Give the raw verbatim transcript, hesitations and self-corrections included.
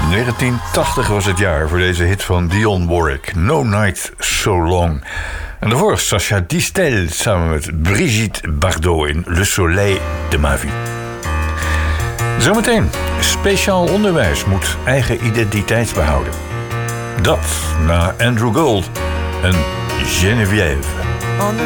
negentien tachtig was het jaar voor deze hit van Dionne Warwick, No Night So Long. En daarvoor Sacha Distel samen met Brigitte Bardot in Le Soleil de ma vie. Zometeen, speciaal onderwijs moet eigen identiteit behouden. Dat na Andrew Gold en Geneviève. On the